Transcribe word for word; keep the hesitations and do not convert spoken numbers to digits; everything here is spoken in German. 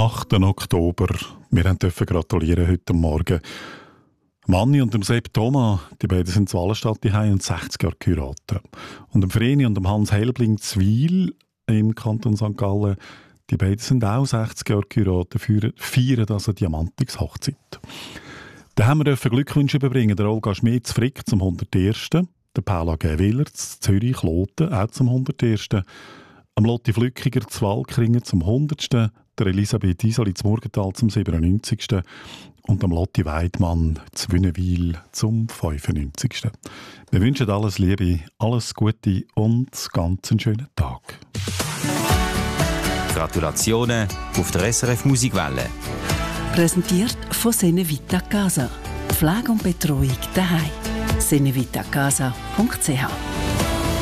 achten Oktober. Wir dürfen gratulieren heute Morgen. Manni und dem Sepp Thomas, die beiden sind zu Wallenstadt daheim und sechzig Jahre geheiratet. Und dem Vreni und dem Hans Helbling zu Wil im Kanton Sankt Gallen, die beiden sind auch sechzig Jahre geheiratet, feiern also Diamantigs-Hochzeit. Dann haben wir dürfen Glückwünsche überbringen, der Olga Schmidt zu Frick zum hundertersten Der Paula Gewiller zu Zürich, Kloten, auch zum hundertersten Am Lotti Flückiger zu Walkringen zum hundertsten Der Elisabeth Isoli zu Murgenthal zum siebenundneunzigsten Und am Lotti Weidmann zu Wünnewil zum fünfundneunzigsten Wir wünschen alles Liebe, alles Gute und ganz einen schönen Tag. Gratulationen auf der S R F Musikwelle. Präsentiert von Senevita Casa. Pflege und Betreuung daheim. senevitacasa punkt c h